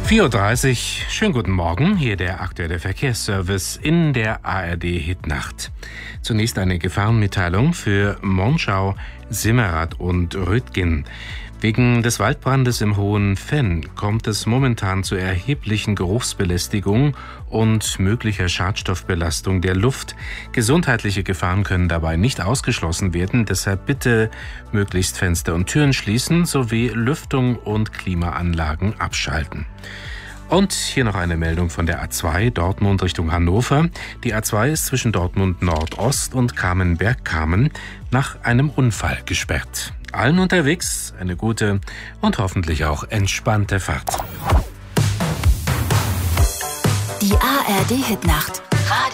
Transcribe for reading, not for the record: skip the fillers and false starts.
4:30 Uhr, schönen guten Morgen, hier der aktuelle Verkehrsservice in der ARD-Hitnacht. Zunächst eine Gefahrenmitteilung für Monschau, Simmerath und Rüttgen. Wegen des Waldbrandes im Hohen Venn kommt es momentan zu erheblichen Geruchsbelästigungen und möglicher Schadstoffbelastung der Luft. Gesundheitliche Gefahren können dabei nicht ausgeschlossen werden, deshalb bitte möglichst Fenster und Türen schließen sowie Lüftung und Klimaanlagen abschalten. Und hier noch eine Meldung von der A2 Dortmund Richtung Hannover. Die A2 ist zwischen Dortmund Nordost und Kamenberg-Kamen nach einem Unfall gesperrt. Allen unterwegs eine gute und hoffentlich auch entspannte Fahrt. Die ARD Hitnacht.